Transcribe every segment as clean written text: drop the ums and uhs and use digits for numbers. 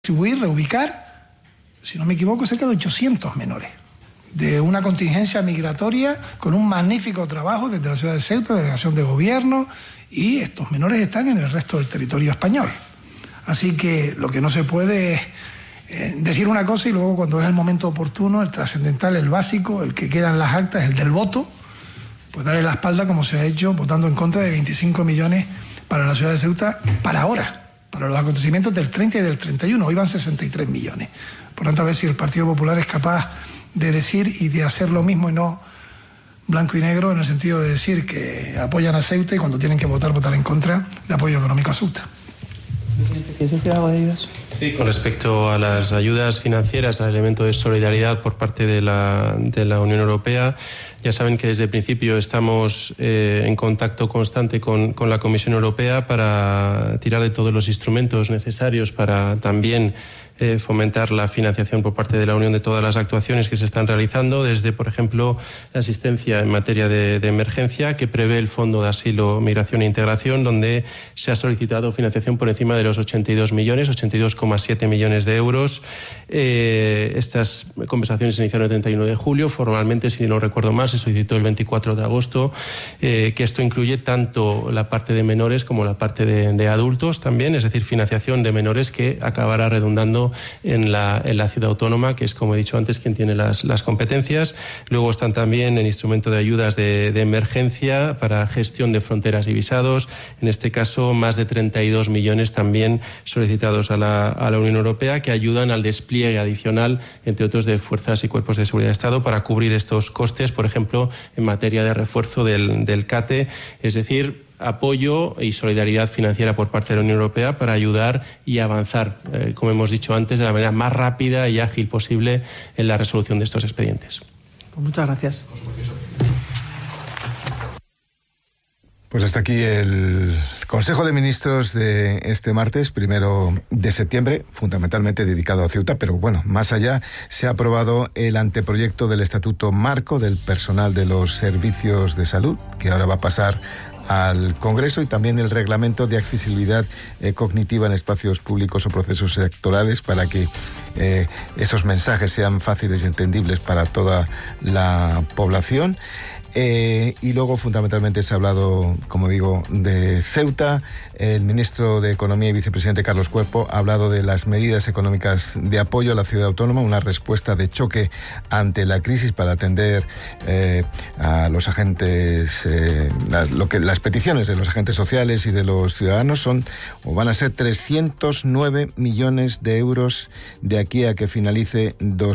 reubicar, si no me equivoco, cerca de 800 menores, de una contingencia migratoria con un magnífico trabajo desde la ciudad de Ceuta, delegación de gobierno, y estos menores están en el resto del territorio español. Así que lo que no se puede es decir una cosa y luego, cuando es el momento oportuno, el trascendental, el básico, el que queda en las actas, el del voto, pues darle la espalda, como se ha hecho, votando en contra de 25 millones para la ciudad de Ceuta para ahora, para los acontecimientos del 30 y del 31. Hoy van 63 millones. Por tanto, a ver si el Partido Popular es capaz de decir y de hacer lo mismo y no blanco y negro, en el sentido de decir que apoyan a Ceuta y cuando tienen que votar en contra de apoyo económico a Ceuta. ¿Quieres decir algo de ellas? Sí, con respecto a las ayudas financieras, al elemento de solidaridad por parte de la Unión Europea, ya saben que desde el principio estamos en contacto constante con la Comisión Europea para tirar de todos los instrumentos necesarios para también fomentar la financiación por parte de la Unión de todas las actuaciones que se están realizando, desde, por ejemplo, la asistencia en materia de emergencia, que prevé el Fondo de Asilo, Migración e Integración, donde se ha solicitado financiación por encima de los 82,7 millones de euros. Estas conversaciones se iniciaron el 31 de julio. Formalmente, si no recuerdo mal, se solicitó el 24 de agosto, que esto incluye tanto la parte de menores como la parte de adultos también, es decir, financiación de menores, que acabará redundando en la ciudad autónoma, que es, como he dicho antes, quien tiene las competencias. Luego están también el instrumento de ayudas de emergencia para gestión de fronteras y visados. En este caso, más de 32 millones también solicitados a la Unión Europea, que ayudan al despliegue adicional, entre otros, de fuerzas y cuerpos de seguridad de Estado para cubrir estos costes, por ejemplo, en materia de refuerzo del CATE, es decir, apoyo y solidaridad financiera por parte de la Unión Europea para ayudar y avanzar, como hemos dicho antes, de la manera más rápida y ágil posible en la resolución de estos expedientes. Pues muchas gracias. Pues hasta aquí el Consejo de Ministros de este martes, 1 de septiembre, fundamentalmente dedicado a Ceuta, pero bueno, más allá, se ha aprobado el anteproyecto del Estatuto Marco del Personal de los Servicios de Salud, que ahora va a pasar al Congreso, y también el reglamento de accesibilidad cognitiva en espacios públicos o procesos electorales, para que esos mensajes sean fáciles y entendibles para toda la población. Y luego, fundamentalmente, se ha hablado, como digo, de Ceuta. El ministro de Economía y vicepresidente Carlos Cuerpo ha hablado de las medidas económicas de apoyo a la ciudad autónoma, una respuesta de choque ante la crisis para atender a los agentes, las peticiones de los agentes sociales y de los ciudadanos. Van a ser 309 millones de euros de aquí a que finalice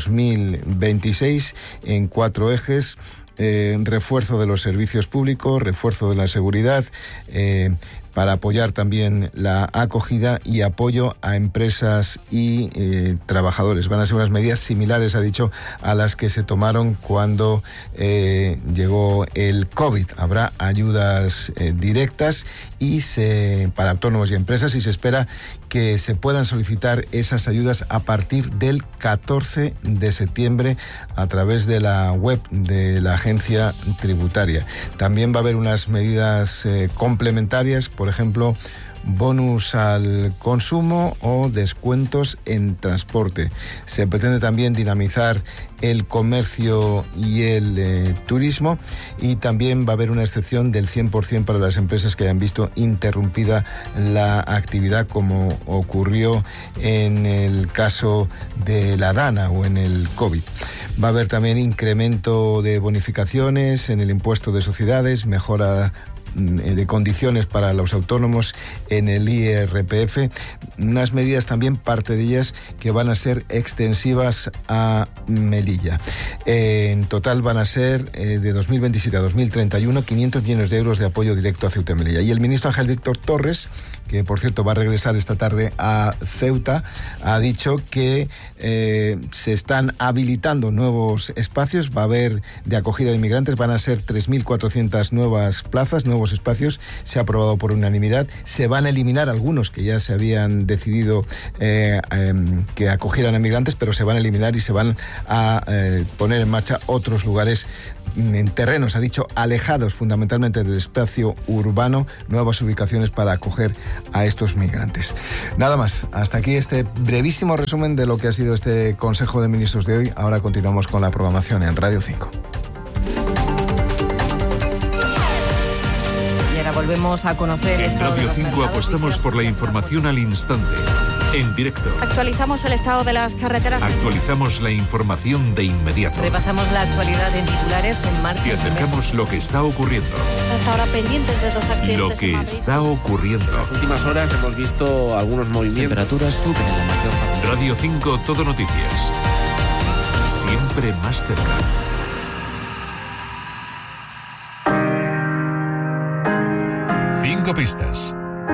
2026 en 4 ejes. Refuerzo de los servicios públicos, refuerzo de la seguridad, para apoyar también la acogida y apoyo a empresas y trabajadores. Van a ser unas medidas similares, ha dicho, a las que se tomaron cuando llegó el COVID. Habrá ayudas directas para autónomos y empresas, y se espera que se puedan solicitar esas ayudas a partir del 14 de septiembre a través de la web de la agencia tributaria. También va a haber unas medidas complementarias, por ejemplo, bonus al consumo o descuentos en transporte. Se pretende también dinamizar el comercio y el turismo, y también va a haber una excepción del 100% para las empresas que hayan visto interrumpida la actividad, como ocurrió en el caso de la Dana o en el COVID. Va a haber también incremento de bonificaciones en el impuesto de sociedades, mejora de condiciones para los autónomos en el IRPF, unas medidas también, parte de ellas, que van a ser extensivas a Melilla. En total van a ser, de 2027 a 2031, 500 millones de euros de apoyo directo a Ceuta y Melilla. Y el ministro Ángel Víctor Torres, que por cierto va a regresar esta tarde a Ceuta, ha dicho que se están habilitando nuevos espacios. Va a haber de acogida de inmigrantes, van a ser 3.400 nuevas plazas, nuevos espacios. Se ha aprobado por unanimidad. Se van a eliminar algunos que ya se habían decidido que acogieran a inmigrantes, pero se van a eliminar y se van a poner en marcha otros lugares en terrenos, ha dicho, alejados fundamentalmente del espacio urbano, nuevas ubicaciones para acoger a estos migrantes. Nada más, hasta aquí este brevísimo resumen de lo que ha sido este Consejo de Ministros de hoy. Ahora continuamos con la programación en Radio 5. Y ahora volvemos a conocer... En Radio 5 apostamos por la información al instante, en directo. Actualizamos el estado de las carreteras. Actualizamos la información de inmediato. Repasamos la actualidad en titulares en marcha. Y acercamos lo que está ocurriendo. Hasta ahora pendientes de 2 accidentes. Lo que está ocurriendo. En las últimas horas hemos visto algunos movimientos. Temperaturas suben en la mayor parte. Radio 5 Todo Noticias. Siempre más cerca. Cinco pistas.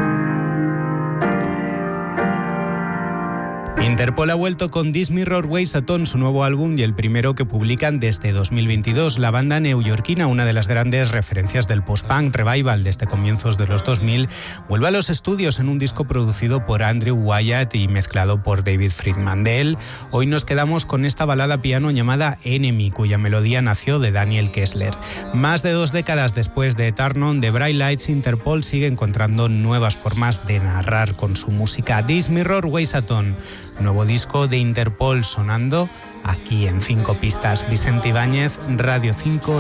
Interpol ha vuelto con This Mirror Weighs a Ton, su nuevo álbum y el primero que publican desde 2022. La banda neoyorquina, una de las grandes referencias del post-punk revival desde comienzos de los 2000, vuelve a los estudios en un disco producido por Andrew Wyatt y mezclado por David Friedman. De él, hoy nos quedamos con esta balada piano llamada Enemy, cuya melodía nació de Daniel Kessler. Más de 2 décadas después de Turn On the Bright Lights, Interpol sigue encontrando nuevas formas de narrar con su música. This Mirror Weighs a Ton, nuevo disco de Interpol sonando aquí en 5 pistas. Vicente Ibáñez, Radio 5.